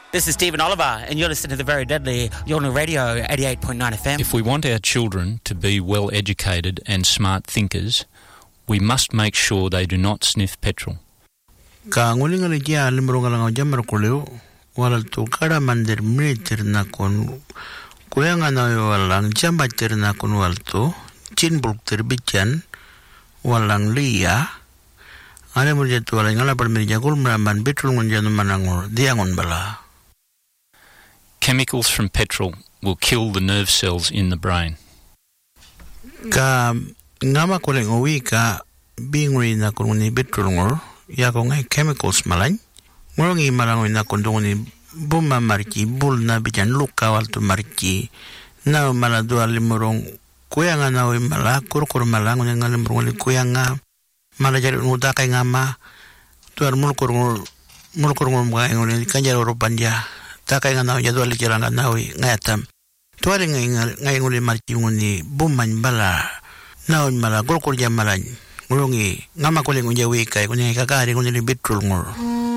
This is Stephen Oliver, and you're listening to the Very Deadly Yolngu Radio 88.9 FM. If we want our children to be well educated and smart thinkers, we must make sure they do not sniff petrol. Ka ngulinga le kia limronga langa jamar kuleo wala tu kada mandir militar na kon kuyanga na walang jambatir na kon walto chin bulk terbijan walang liya ale murje tu wala ngala par mirja kul meraman petrol ngunjanu manangor diangon bala. Chemicals from petrol will kill the nerve cells in the brain. Ka ngama kuleng uwi ka bingri na kon ni petrol ngor ya ko ngai chemicals malany ngorongi malangoy na kondong ni buma marki bul na bijan luka walto marki na malado alimorong kuyanga na oy mala kurkur malango nga limrong kuyanga malajar nguda kay ngama tuar mulkur mga ngol kanjar Europandia takay nga na jadwal kiranga na oy ngayatam tuar ngay ngol marki ngoni buman bala na mala kurkur jam malany ngorongi ngama kuling unja wikay kuning kakari kuning petrol ngor